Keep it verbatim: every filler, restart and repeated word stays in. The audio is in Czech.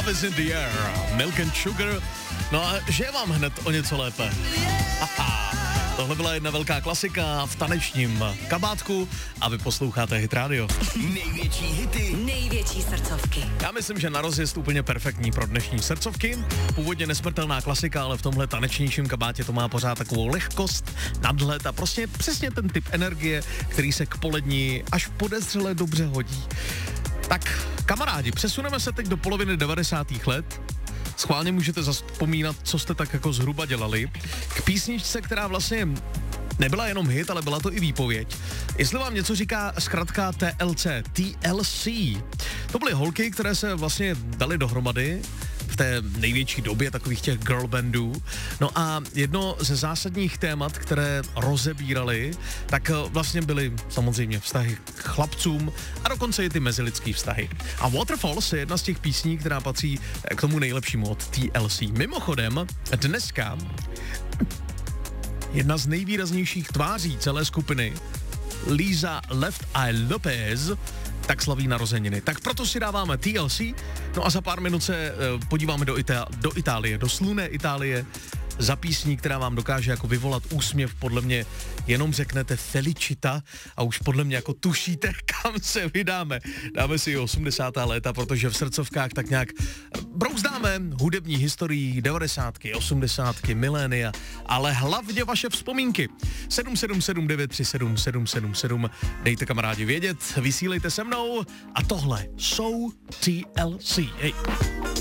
Love is in the air, Milk and Sugar. No a že je vám hned o něco lépe. Tohle byla jedna velká klasika v tanečním kabátku a vy posloucháte Hit Radio. Největší hity, největší srdcovky. Já myslím, že na rozjezd úplně perfektní pro dnešní srdcovky. Původně nesmrtelná klasika, ale v tomhle tanečnějším kabátě to má pořád takovou lehkost, nadhled a prostě přesně ten typ energie, který se k polední až podezřele dobře hodí. Tak kamarádi, přesuneme se teď do poloviny devadesátých let. Schválně můžete zavzpomínat, co jste tak jako zhruba dělali. K písničce, která vlastně nebyla jenom hit, ale byla to i výpověď. Jestli vám něco říká zkratka T L C, T L C, to byly holky, které se vlastně dali dohromady v té největší době takových těch girl bandů. No a jedno ze zásadních témat, které rozebírali, tak vlastně byly samozřejmě vztahy k chlapcům a dokonce i ty mezilidský vztahy. A Waterfalls je jedna z těch písní, která patří k tomu nejlepšímu od T L C. Mimochodem, dneska jedna z nejvýraznějších tváří celé skupiny, Lisa Left Eye Lopez, tak slaví narozeniny. Tak proto si dáváme T L C, no a za pár minut se uh, podíváme do, Ita- do Itálie, do slunné Itálie, za písní, která vám dokáže jako vyvolat úsměv, podle mě jenom řeknete Felicita a už podle mě jako tušíte, kam se vydáme. Dáme si osmdesátá léta, protože v srdcovkách tak nějak brouzdáme hudební historii devadesátky, osmdesátky, milénia, ale hlavně vaše vzpomínky. sedm sedm sedm devět tři sedm sedm sedm sedm, dejte kamarádi vědět, vysílejte se mnou a tohle jsou T L C. Hej.